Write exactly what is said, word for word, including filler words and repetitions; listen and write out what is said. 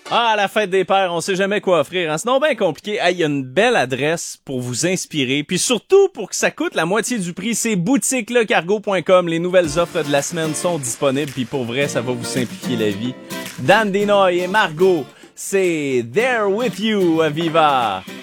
Ah, à la fête des pères, on sait jamais quoi offrir. Hein? C'est non bien compliqué. Il hey, y a une belle adresse pour vous inspirer. Puis surtout, pour que ça coûte la moitié du prix, c'est boutique le cargo point com. Les nouvelles offres de la semaine sont disponibles. Puis pour vrai, ça va vous simplifier la vie. Dan Dinoy et Margot, c'est There With You à Viva.